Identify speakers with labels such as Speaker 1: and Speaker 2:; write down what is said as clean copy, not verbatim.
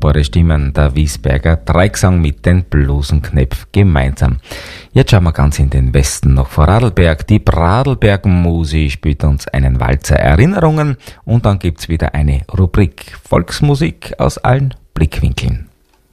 Speaker 1: wunderbare Stimmen der Wiesberger Dreigesang mit den Blusenknöpf gemeinsam. Jetzt schauen wir ganz in den Westen nach Vorarlberg. Die Pradelberg Musi spielt uns einen Walzer Erinnerungen und dann gibt's wieder eine Rubrik Volksmusik aus allen Blickwinkeln.